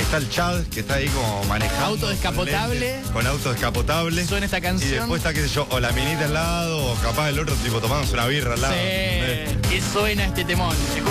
está el Chad, que está ahí como manejando. Auto descapotable. Con auto descapotable. Suena esta canción. Y después está, qué sé yo, o la minita al lado, o capaz el otro tipo tomándose una birra al lado. Sí. Y suena este temón.